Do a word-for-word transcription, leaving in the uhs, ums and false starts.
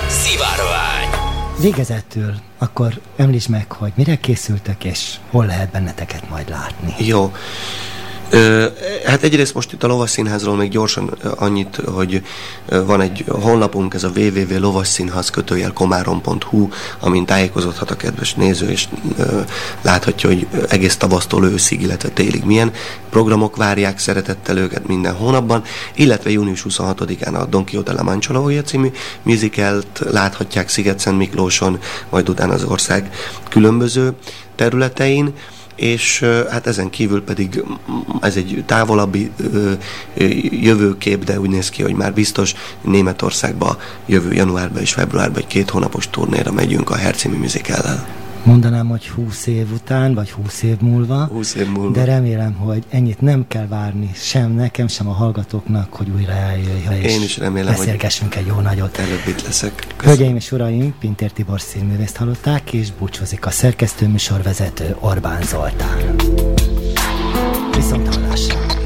Szivárvány. Végezetül akkor említsd meg, hogy mire készültök, és hol lehet benneteket majd látni. Jó. Ö, hát egyrészt most itt a Lovasszínházról még gyorsan annyit, hogy van egy honlapunk, ez a double-u double-u double-u pont lovasszínház kötőjel komárom pont hu, amin tájékozódhat a kedves néző, és ö, láthatja, hogy egész tavasztól őszig, illetve télig milyen programok várják szeretettel őket minden hónapban, illetve június huszonhatodikán a Don Quixote La Mancha La Jolla című musicalt láthatják Sziget-Szent Miklóson, majd utána az ország különböző területein, és hát ezen kívül pedig ez egy távolabbi ö, ö, jövőkép, de úgy néz ki, hogy már biztos Németországba jövő januárban és februárban egy két hónapos turnéra megyünk a Hair című musicallel. Mondanám, hogy húsz év után, vagy húsz év múlva, húsz év múlva. De remélem, hogy ennyit nem kell várni sem nekem, sem a hallgatóknak, hogy újra eljöjjön, és Én is remélem, beszélgessünk egy jó nagyot. Előbb itt leszek. Köszönöm. Hölgyeim és uraim, Pintér Tibor színművészt hallották, és búcsúzik a szerkesztő műsorvezető Orbán Zoltán.